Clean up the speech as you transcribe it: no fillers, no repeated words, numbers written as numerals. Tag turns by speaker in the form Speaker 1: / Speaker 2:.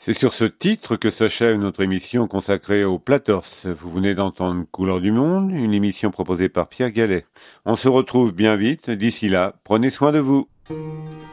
Speaker 1: C'est sur ce titre que s'achève notre émission consacrée aux Platers. Vous venez d'entendre Couleurs du Monde, une émission proposée par Pierre Gallet. On se retrouve bien vite. D'ici là, prenez soin de vous.